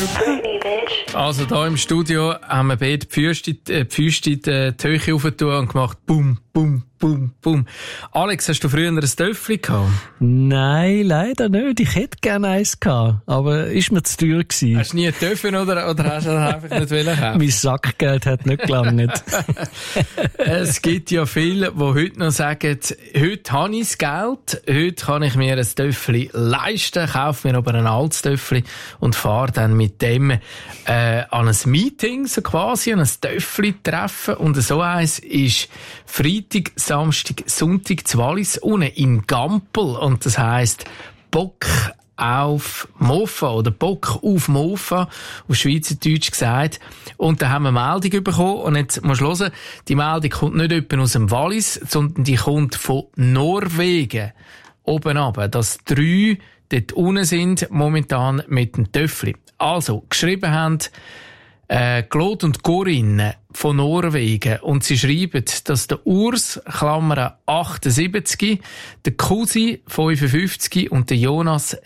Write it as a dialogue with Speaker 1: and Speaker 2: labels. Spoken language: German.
Speaker 1: Also da im Studio haben wir beide die Füße in die Höhe aufgetan und gemacht Bum, Bum, Bum, Bum. Alex, hast du früher ein Töffli gehabt?
Speaker 2: Nein, leider nicht. Ich hätte gerne eins gehabt, aber ist mir zu teuer gewesen.
Speaker 1: Hast du nie ein Töffel oder hast du das einfach nicht wollen kaufen?
Speaker 2: Mein Sackgeld hat nicht gelangt.
Speaker 1: Es gibt ja viele, die heute noch sagen, heute habe ich das Geld, heute kann ich mir ein Töffli leisten, kaufe mir aber ein altes Töffli und fahre dann mit dem an ein Meeting, so quasi, an ein Töffli-Treffen. Und so eins ist Freitag, Samstag, Sonntag zu Wallis, unten in Gampel. Und das heisst Bock auf Mofa oder Bock auf Mofa, auf Schweizerdeutsch gesagt. Und da haben wir eine Meldung bekommen. Und jetzt musst du hören, die Meldung kommt nicht etwa aus dem Wallis, sondern die kommt von Norwegen. Oben runter, dass 3 dort unten sind, momentan mit dem Töffli. Also, geschrieben haben, Claude und Corinne von Norwegen. Und sie schreiben, dass der Urs, Klammer 78, der Kusi 55 und der Jonas